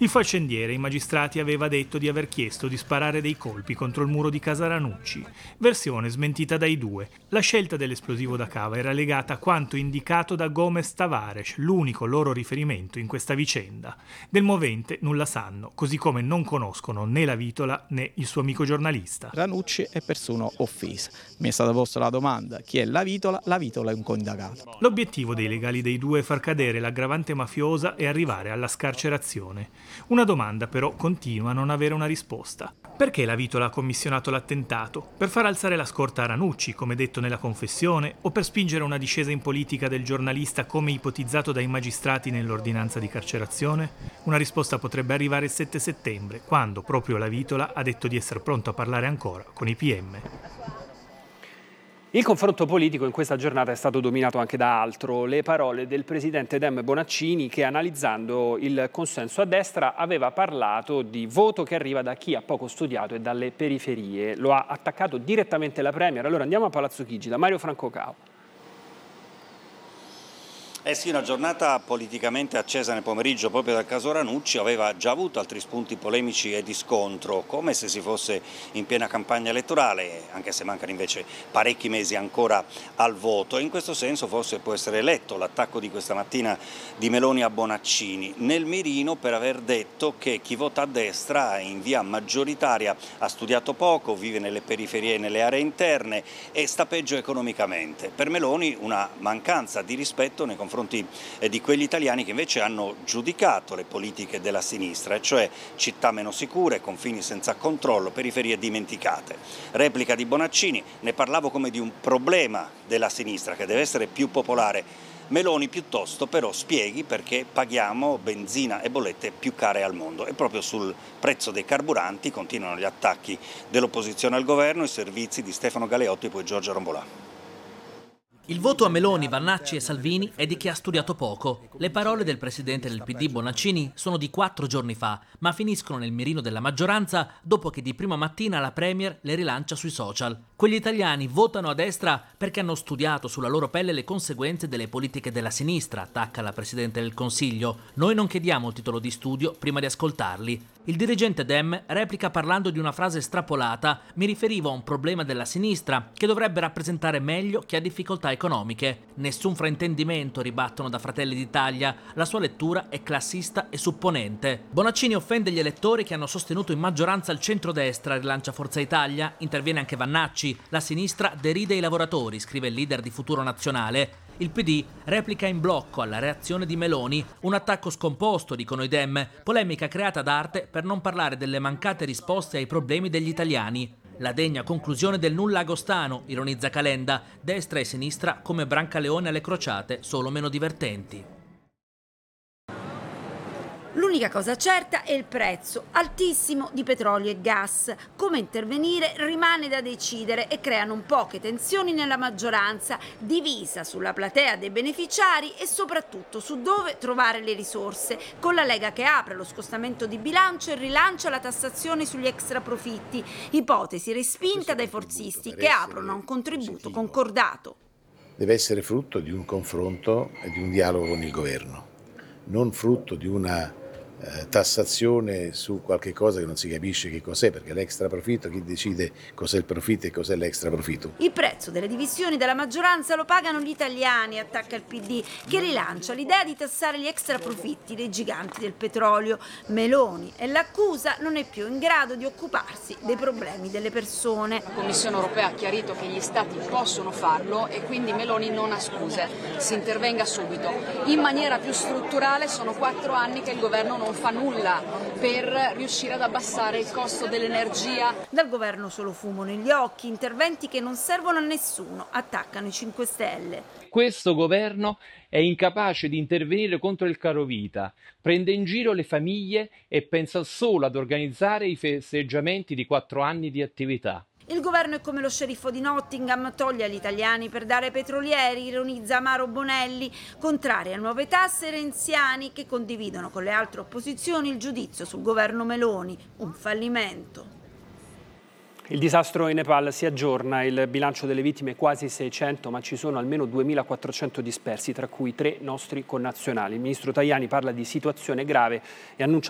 Il faccendiere ai magistrati aveva detto di aver chiesto di sparare dei colpi contro il muro di casa Ranucci, versione smentita dai due. La scelta dell'esplosivo da cava era legata a quanto indicato da Gomez Tavares, l'unico loro riferimento in questa vicenda. Del movente nulla sanno, così come non conoscono né la Vitola né il suo amico giornalista. Ranucci è persona offesa. Mi è stata posta la domanda: chi è la Vitola? La Vitola è un coindagato. L'obiettivo dei legali dei due è far cadere l'aggravante mafiosa e arrivare alla scarcerazione. Una domanda però continua a non avere una risposta. Perché la Vitola ha commissionato l'attentato? Per far alzare la scorta a Ranucci, come detto nella confessione, o per spingere una discesa in politica del giornalista come ipotizzato dai magistrati nell'ordinanza di carcerazione? Una risposta potrebbe arrivare il 7 settembre, quando proprio la Vitola ha detto di essere pronto a parlare ancora con i PM. Il confronto politico in questa giornata è stato dominato anche da altro, le parole del presidente Dem Bonaccini che, analizzando il consenso a destra, aveva parlato di voto che arriva da chi ha poco studiato e dalle periferie. Lo ha attaccato direttamente la Premier. Allora andiamo a Palazzo Chigi, da Mario Francocao. Eh sì, una giornata politicamente accesa nel pomeriggio proprio dal caso Ranucci aveva già avuto altri spunti polemici e di scontro, come se si fosse in piena campagna elettorale, anche se mancano invece parecchi mesi ancora al voto. E in questo senso forse può essere letto l'attacco di questa mattina di Meloni a Bonaccini, nel mirino per aver detto che chi vota a destra in via maggioritaria ha studiato poco, vive nelle periferie e nelle aree interne e sta peggio economicamente. Per Meloni una mancanza di rispetto nei confronti di quegli italiani che invece hanno giudicato le politiche della sinistra, cioè città meno sicure, confini senza controllo, periferie dimenticate. Replica di Bonaccini: ne parlavo come di un problema della sinistra che deve essere più popolare. Meloni piuttosto però spieghi perché paghiamo benzina e bollette più care al mondo. E proprio sul prezzo dei carburanti continuano gli attacchi dell'opposizione al governo, i servizi di Stefano Galeotti e poi Giorgia Rombolà. Il voto a Meloni, Vannacci e Salvini è di chi ha studiato poco. Le parole del presidente del PD Bonaccini sono di 4 giorni fa, ma finiscono nel mirino della maggioranza dopo che di prima mattina la Premier le rilancia sui social. Quegli italiani votano a destra perché hanno studiato sulla loro pelle le conseguenze delle politiche della sinistra, attacca la Presidente del Consiglio. Noi non chiediamo il titolo di studio prima di ascoltarli. Il dirigente Dem replica parlando di una frase estrapolata: mi riferivo a un problema della sinistra che dovrebbe rappresentare meglio chi ha difficoltà economiche. Nessun fraintendimento, ribattono da Fratelli d'Italia, la sua lettura è classista e supponente. Bonaccini offende gli elettori che hanno sostenuto in maggioranza il centrodestra, rilancia Forza Italia, interviene anche Vannacci, la sinistra deride i lavoratori, scrive il leader di Futuro Nazionale. Il PD replica in blocco alla reazione di Meloni, un attacco scomposto, dicono i Dem, polemica creata ad arte per non parlare delle mancate risposte ai problemi degli italiani. La degna conclusione del nulla agostano, ironizza Calenda, destra e sinistra come Brancaleone alle crociate, solo meno divertenti. L'unica cosa certa è il prezzo altissimo di petrolio e gas. Come intervenire rimane da decidere e crea non poche tensioni nella maggioranza, divisa sulla platea dei beneficiari e soprattutto su dove trovare le risorse, con la Lega che apre lo scostamento di bilancio e rilancia la tassazione sugli extraprofitti, ipotesi respinta dai forzisti che aprono a un contributo concordato. Deve essere frutto di un confronto e di un dialogo con il governo, non frutto di una tassazione su qualche cosa che non si capisce che cos'è, perché l'extra profitto, chi decide cos'è il profitto e cos'è l'extra profitto? Il prezzo delle divisioni della maggioranza lo pagano gli italiani, attacca il PD, che rilancia l'idea di tassare gli extra profitti dei giganti del petrolio. Meloni e l'accusa non è più in grado di occuparsi dei problemi delle persone. La Commissione europea ha chiarito che gli Stati possono farlo e quindi Meloni non ha scuse, si intervenga subito. In maniera più strutturale sono 4 anni che il governo non fa nulla per riuscire ad abbassare il costo dell'energia. Dal governo solo fumo negli occhi, interventi che non servono a nessuno, attaccano i 5 Stelle. Questo governo è incapace di intervenire contro il carovita, prende in giro le famiglie e pensa solo ad organizzare i festeggiamenti di 4 anni di attività. Il governo è come lo sceriffo di Nottingham, toglie agli italiani per dare ai petrolieri, ironizza Amaro Bonelli, contrari a nuove tasse renziani che condividono con le altre opposizioni il giudizio sul governo Meloni, un fallimento. Il disastro in Nepal si aggiorna, il bilancio delle vittime è quasi 600, ma ci sono almeno 2.400 dispersi, tra cui 3 nostri connazionali. Il ministro Tajani parla di situazione grave e annuncia